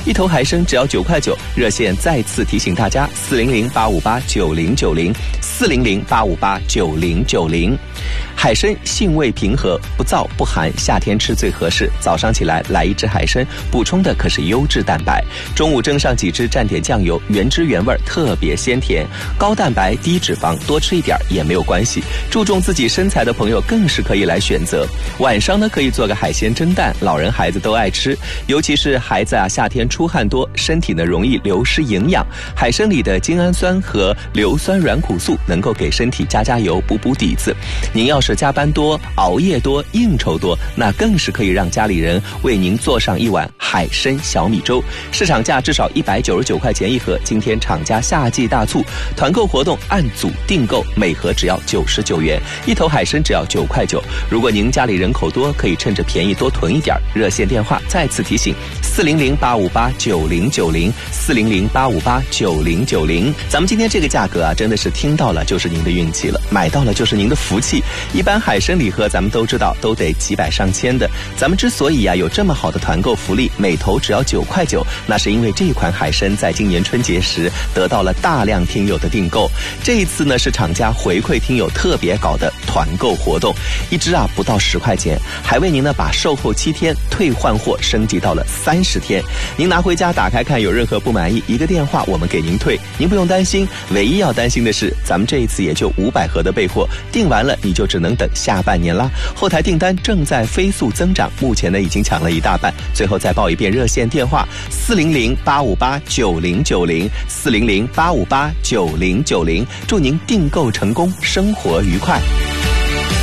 一头海参只要9块9，热线再次提醒大家：400-858-9090，400-858-9090。海参性味平和，不燥不寒，夏天吃最合适。早上起来来一只海参，补充的可是优质蛋白。中午蒸上几只，蘸点酱油，原汁原味，特别鲜甜。高蛋白低脂肪，多吃一点也没有关系。注重自己身材的朋友更是可以来选择。晚上呢，可以做个海鲜蒸蛋，老人孩子都爱吃。尤其是孩子啊，夏天出汗多，身体呢容易流失营养。海参里的精氨酸和硫酸软骨素能够给身体加油，补底子。您要是加班多、熬夜多、应酬多，那更是可以让家里人为您做上一碗海参小米粥。市场价至少199块钱一盒，今天厂家夏季大促团购活动，按组订购，每盒只要99元，一头海参只要9块9。如果您家里人口多，可以趁着便宜多囤一点。热线电话再次提醒：400-858-9090，400-858-9090。咱们今天这个价格啊，真的是听到了就是您的运气了，买到了就是您的福气。一般海参礼盒咱们都知道都得几百上千的，咱们之所以有这么好的团购福利，每头只要9块9，那是因为这款海参在今年春节时得到了大量听友的订购。这一次呢，是厂家回馈听友特别搞的团购活动，一只不到10块钱，还为您呢把售后7天退换货升级到了30天。您拿回家打开看，有任何不满意，一个电话我们给您退，您不用担心。唯一要担心的是，咱们这一次也就500盒的备货，订完了你就只能等下半年啦。后台订单正在飞速增长，目前呢已经抢了一大半。最后再报一遍热线电话：400-858-9090，400-858-9090。祝您订购成功，生活愉快。